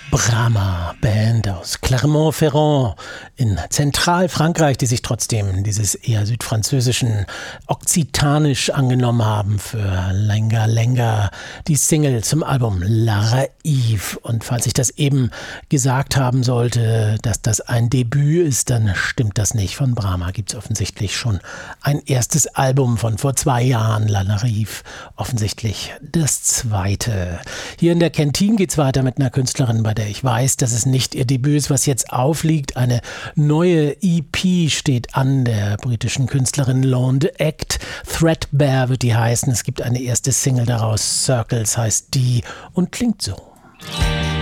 Brahma Band aus Clermont-Ferrand in Zentralfrankreich, die sich trotzdem dieses eher südfranzösischen Okzitanisch angenommen haben für Lenga Lenga, die Single zum Album La Rave. Und falls ich das eben gesagt haben sollte, dass das ein Debüt ist, dann stimmt das nicht. Von Brahma gibt es offensichtlich schon ein erstes Album von vor 2 Jahren, La Rave, offensichtlich das zweite. Hier in der Kantine geht es weiter mit einer Künstlerin, bei der ich weiß, dass es nicht ihr Debüt ist, was jetzt aufliegt. Eine neue EP steht an, der britischen Künstlerin Lone Act. Threadbare wird die heißen. Es gibt eine erste Single daraus, Circles heißt die und klingt so.